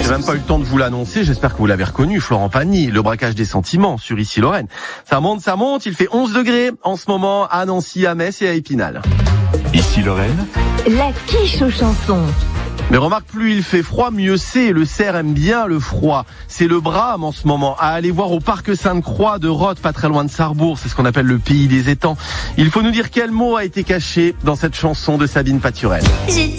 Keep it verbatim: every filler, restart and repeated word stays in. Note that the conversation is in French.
J'ai même pas eu le temps de vous l'annoncer, j'espère que vous l'avez reconnu, Florent Pagny, le braquage des sentiments sur Issy-Lorraine. Ça monte, ça monte, il fait onze degrés en ce moment à Nancy, à Metz et à Épinal. Issy-Lorraine, la quiche aux chansons. Mais remarque, plus il fait froid, mieux c'est. Le cerf aime bien le froid. C'est le brame en ce moment. À aller voir au parc Sainte-Croix de Roth, pas très loin de Sarrebourg. C'est ce qu'on appelle le pays des étangs. Il faut nous dire quel mot a été caché dans cette chanson de Sabine Paturel.